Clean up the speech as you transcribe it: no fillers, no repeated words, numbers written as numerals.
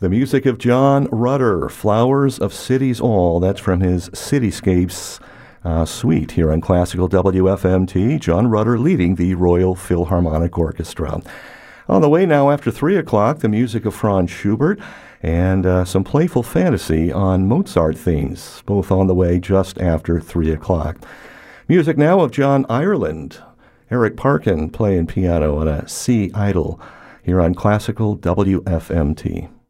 The music of John Rutter, Flowers of Cities All. That's from his Cityscapes suite here on Classical WFMT. John Rutter leading the Royal Philharmonic Orchestra. On the way now after 3 o'clock, the music of Franz Schubert and some playful fantasy on Mozart themes, both on the way just after 3 o'clock. Music now of John Ireland. Eric Parkin playing piano on a C idle here on Classical WFMT.